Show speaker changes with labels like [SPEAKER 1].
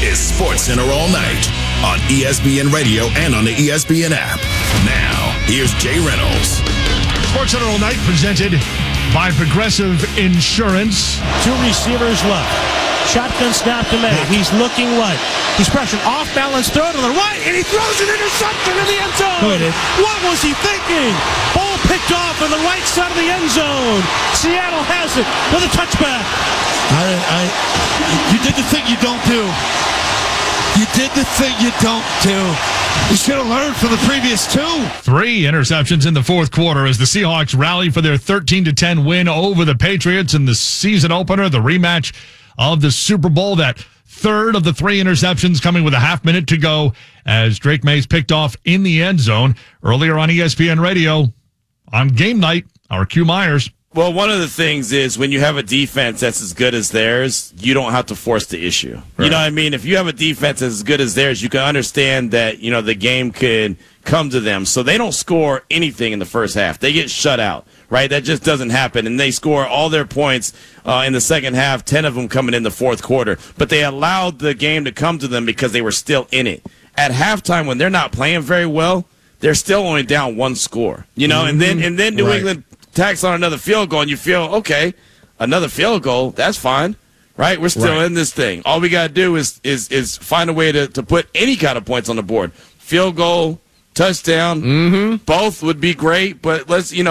[SPEAKER 1] is SportsCenter All Night on ESPN Radio and on the ESPN app. Now, here's Jay Reynolds.
[SPEAKER 2] SportsCenter All Night presented by Progressive Insurance.
[SPEAKER 3] Two receivers left. Shotgun snap to May. He's looking right. He's pressured. Off balance throw to the right, and he throws an interception in the end zone. What was he thinking? Ball picked off on the right side of the end zone. Seattle has it with a touchback.
[SPEAKER 4] You did the thing you don't do. You did the thing you don't do. You should have learned from the previous two.
[SPEAKER 2] 3 interceptions in the fourth quarter as the Seahawks rally for their 13-10 win over the Patriots in the season opener, the rematch of the Super Bowl. That third of the 3 interceptions coming with a half minute to go as Drake Mays picked off in the end zone. Earlier on ESPN Radio on game night, our Q Myers.
[SPEAKER 5] Well, one of the things is when you have a defense that's as good as theirs, you don't have to force the issue. Right. You know what I mean? If you have a defense that's as good as theirs, you can understand that, the game could come to them. So they don't score anything in the first half. They get shut out, right? That just doesn't happen. And they score all their points in the second half, 10 of them coming in the fourth quarter. But they allowed the game to come to them because they were still in it. At halftime, when they're not playing very well, they're still only down 1 score. And then New England tacks on another field goal, and you feel, okay, another field goal, that's fine, right? We're still in this thing. All we got to do is find a way to put any kind of points on the board. Field goal, touchdown, both would be great, but let's,